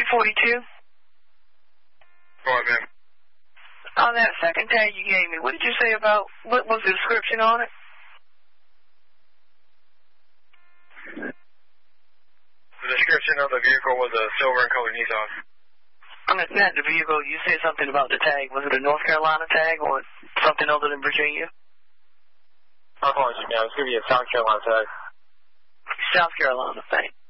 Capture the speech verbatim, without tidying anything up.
forty-two. Go on, man. On that second tag you gave me, what did you say about, what was the description on it? The description of the vehicle was a silver and colored Nissan. On the, not the vehicle, you said something about the tag. Was it a North Carolina tag or something other than Virginia? I apologize, man. It's going to be a South Carolina tag. South Carolina thing.